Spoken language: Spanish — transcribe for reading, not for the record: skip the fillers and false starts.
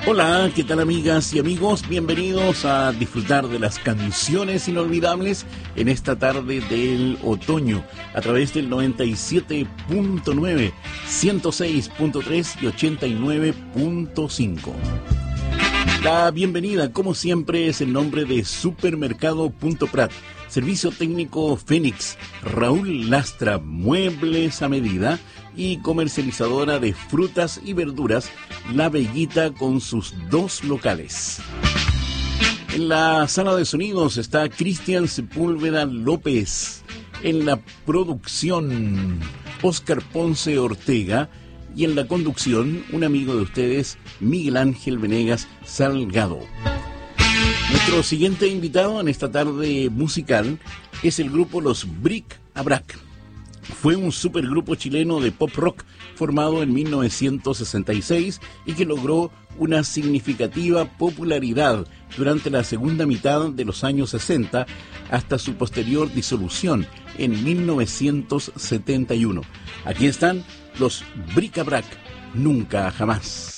Hola, ¿qué tal amigas y amigos? Bienvenidos a disfrutar de las canciones inolvidables en esta tarde del otoño a través del 97.9, 106.3 y 89.5. La bienvenida, como siempre, es en nombre de Supermercado.prat, Servicio Técnico Fénix, Raúl Lastra, Muebles a Medida y comercializadora de frutas y verduras, La Bellita, con sus 2 locales. En la sala de sonidos está Cristian Sepúlveda López. En la producción, Óscar Ponce Ortega. Y en la conducción, un amigo de ustedes, Miguel Ángel Venegas Salgado. Nuestro siguiente invitado en esta tarde musical es el grupo Los Bric a Brac. Fue un supergrupo chileno de pop rock formado en 1966 y que logró una significativa popularidad durante la segunda mitad de los años 60 hasta su posterior disolución en 1971. Aquí están los Bric a Brac, Nunca Jamás.